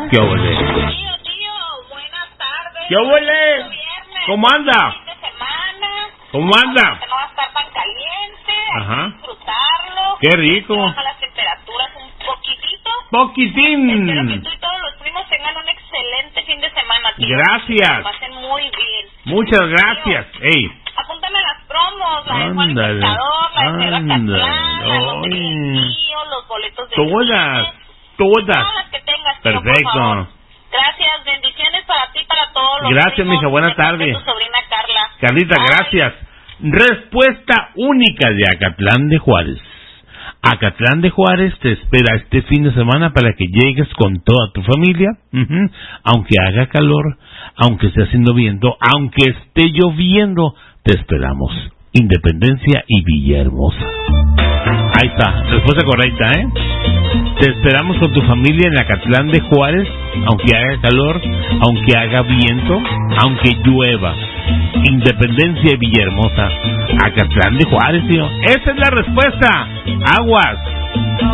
¿Qué ole? Tío, buenas tardes. ¿Qué ole? ¿Cómo anda? Fin de semana. ¿Cómo anda? Que no va a estar tan caliente. Ajá. Hay que disfrutarlo. Qué rico. Que bajan las temperaturas un poquitito. Poquitín. Espero que tú y todos los primos tengan un excelente fin de semana, tío. Gracias. Que lo pasen muy bien. Muchas gracias. Ey. Apúntame las promos, la de Juan el Ándale. Pescador, la de Cero Acatlán, la Ándale. lotería del tío, los boletos de Todas. cine. Todas Todas. las que tengas, tío, por Perfecto. favor. Gracias, bendiciones para ti y para todos los Gracias, primos. mija, buenas De parte de tardes. tu sobrina Carla. Carlita, Bye. gracias. Respuesta única de Acatlán de Juárez. Acatlán de Juárez te espera este fin de semana para que llegues con toda tu familia, aunque haga calor, aunque esté haciendo viento, aunque esté lloviendo, te esperamos. Independencia y Villahermosa. Ahí está, respuesta correcta, ¿eh? Te esperamos con tu familia en Acatlán de Juárez, aunque haga calor, aunque haga viento, aunque llueva. Independencia y Villahermosa. Acatlán de Juárez, tío. Esa es la respuesta. Aguas.